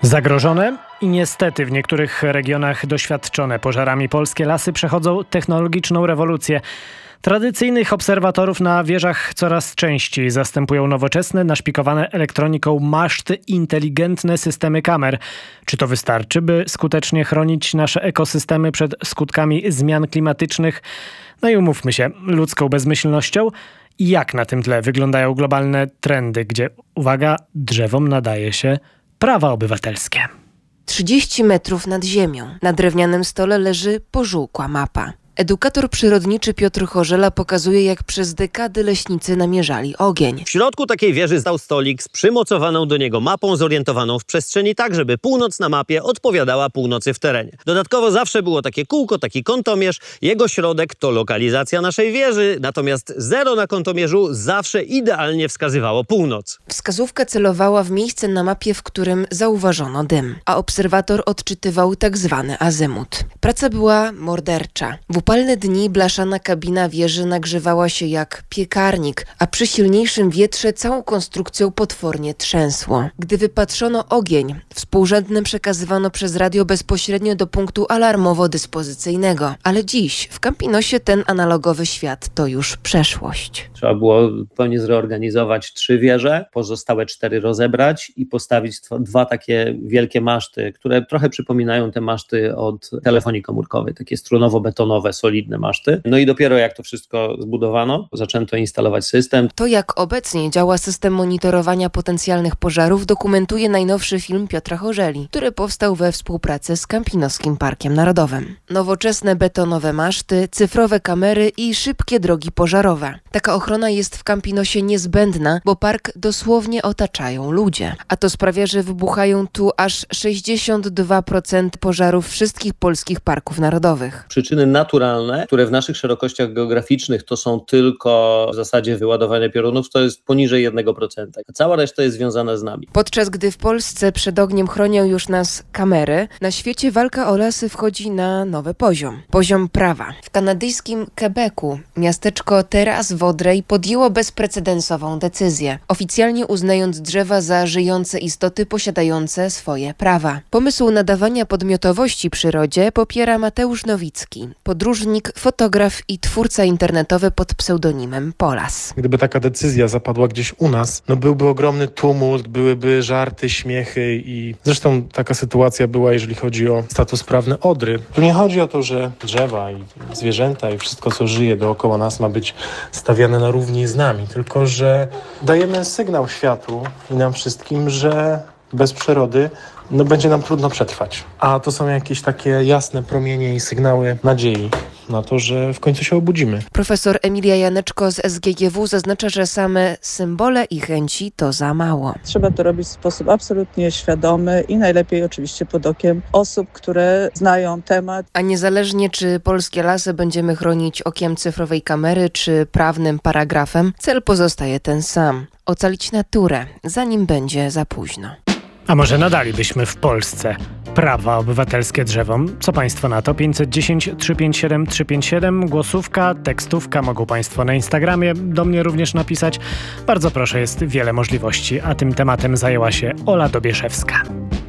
Zagrożone i niestety w niektórych regionach doświadczone pożarami polskie lasy przechodzą technologiczną rewolucję. Tradycyjnych obserwatorów na wieżach coraz częściej zastępują nowoczesne, naszpikowane elektroniką maszty inteligentne systemy kamer. Czy to wystarczy, by skutecznie chronić nasze ekosystemy przed skutkami zmian klimatycznych? No i umówmy się, ludzką bezmyślnością? I jak na tym tle wyglądają globalne trendy, gdzie, uwaga, drzewom nadaje się prawa obywatelskie? 30 metrów nad ziemią. Na drewnianym stole leży pożółkła mapa. Edukator przyrodniczy Piotr Chorzela pokazuje, jak przez dekady leśnicy namierzali ogień. W środku takiej wieży stał stolik z przymocowaną do niego mapą zorientowaną w przestrzeni tak, żeby północ na mapie odpowiadała północy w terenie. Dodatkowo zawsze było takie kółko, taki kątomierz. Jego środek to lokalizacja naszej wieży, natomiast zero na kątomierzu zawsze idealnie wskazywało północ. Wskazówka celowała w miejsce na mapie, w którym zauważono dym, a obserwator odczytywał tak zwany azymut. Praca była mordercza. W upalne dni blaszana kabina wieży nagrzewała się jak piekarnik, a przy silniejszym wietrze całą konstrukcją potwornie trzęsło. Gdy wypatrzono ogień, współrzędne przekazywano przez radio bezpośrednio do punktu alarmowo-dyspozycyjnego. Ale dziś w Campinosie ten analogowy świat to już przeszłość. Trzeba było zupełnie zreorganizować 3 wieże, pozostałe 4 rozebrać i postawić 2 takie wielkie maszty, które trochę przypominają te maszty od telefonii komórkowej, takie strunowo-betonowe, solidne maszty. No i dopiero jak to wszystko zbudowano, zaczęto instalować system. To, jak obecnie działa system monitorowania potencjalnych pożarów, dokumentuje najnowszy film Piotra Chorzeli, który powstał we współpracy z Campinoskim Parkiem Narodowym. Nowoczesne betonowe maszty, cyfrowe kamery i szybkie drogi pożarowe. Taka ochrona jest w Campinosie niezbędna, bo park dosłownie otaczają ludzie. A to sprawia, że wybuchają tu aż 62% pożarów wszystkich polskich parków narodowych. Przyczyny naturalne, które w naszych szerokościach geograficznych to są tylko w zasadzie wyładowanie piorunów, to jest poniżej 1%. A cała reszta jest związana z nami. Podczas gdy w Polsce przed ogniem chronią już nas kamery, na świecie walka o lasy wchodzi na nowy poziom. Poziom prawa. W kanadyjskim Quebecu miasteczko Terrasse-Vaudreuil podjęło bezprecedensową decyzję, oficjalnie uznając drzewa za żyjące istoty posiadające swoje prawa. Pomysł nadawania podmiotowości przyrodzie popiera Mateusz Nowicki, podróżnik, fotograf i twórca internetowy pod pseudonimem Polas. Gdyby taka decyzja zapadła gdzieś u nas, byłby ogromny tumult, byłyby żarty, śmiechy i zresztą taka sytuacja była, jeżeli chodzi o status prawny Odry. Tu nie chodzi o to, że drzewa i zwierzęta i wszystko, co żyje dookoła nas, ma być stawiane na równi z nami, tylko że dajemy sygnał światu i nam wszystkim, że bez przyrody będzie nam trudno przetrwać. A to są jakieś takie jasne promienie i sygnały nadziei na to, że w końcu się obudzimy. Profesor Emilia Janeczko z SGGW zaznacza, że same symbole i chęci to za mało. Trzeba to robić w sposób absolutnie świadomy i najlepiej oczywiście pod okiem osób, które znają temat. A niezależnie czy polskie lasy będziemy chronić okiem cyfrowej kamery czy prawnym paragrafem, cel pozostaje ten sam. Ocalić naturę, zanim będzie za późno. A może nadalibyśmy w Polsce prawa obywatelskie drzewom? Co Państwo na to? 510 357 357, głosówka, tekstówka, mogą Państwo na Instagramie do mnie również napisać. Bardzo proszę, jest wiele możliwości, a tym tematem zajęła się Ola Dobieszewska.